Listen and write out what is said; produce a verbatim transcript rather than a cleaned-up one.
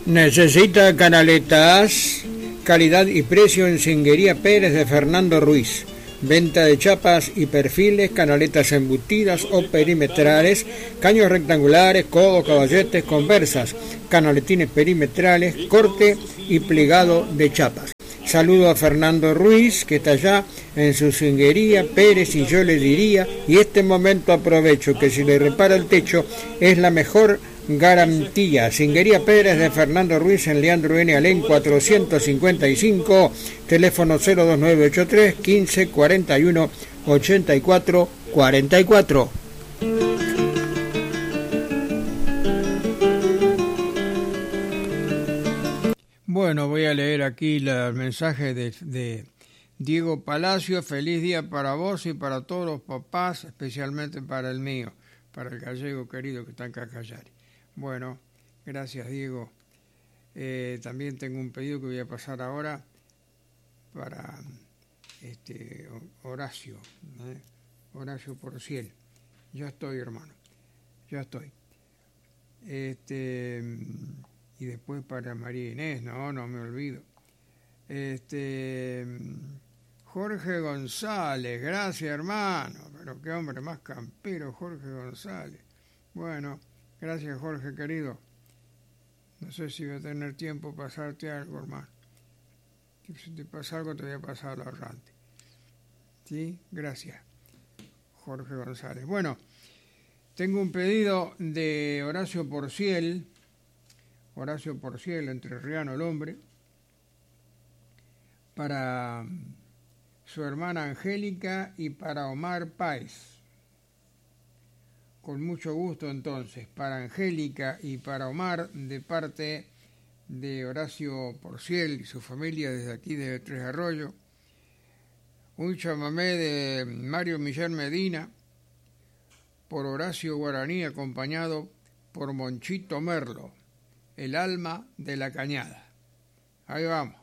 ¿Necesita canaletas? Calidad y precio en Singuería Pérez de Fernando Ruiz. Venta de chapas y perfiles, canaletas embutidas o perimetrales, caños rectangulares, codos, caballetes, conversas, canaletines perimetrales, corte y plegado de chapas. Saludo a Fernando Ruiz, que está allá en su Singuería Pérez, y yo le diría, y este momento aprovecho, que si le repara el techo es la mejor garantía. Singuería Pérez de Fernando Ruiz en Leandro N. Alén cuatrocientos cincuenta y cinco, teléfono cero dos nueve ocho tres, quince, cuarenta y uno, ochenta y cuatro, cuarenta y cuatro. Bueno, voy a leer aquí el mensaje de, de Diego Palacio. Feliz día para vos y para todos los papás, especialmente para el mío, para el gallego querido que está en Cacayari. Bueno, gracias Diego. Eh, también tengo un pedido que voy a pasar ahora para este Horacio, ¿eh? Horacio Porciel. Ya estoy, hermano, ya estoy. Este, y después para María Inés, no, no me olvido. Este, Jorge González, gracias hermano, pero qué hombre más campero, Jorge González. Bueno, gracias Jorge querido. No sé si voy a tener tiempo para pasarte algo, hermano. Si te pasa algo te voy a pasar lo errante. ¿Sí? Gracias, Jorge González. Bueno, tengo un pedido de Horacio Porciel, Horacio Porciel, entrerriano el hombre, para su hermana Angélica y para Omar Páez. Con mucho gusto entonces, para Angélica y para Omar, de parte de Horacio Porciel y su familia desde aquí de Tres Arroyos. Un chamamé de Mario Millán Medina, por Horacio Guaraní, acompañado por Monchito Merlo, el alma de la cañada. Ahí vamos.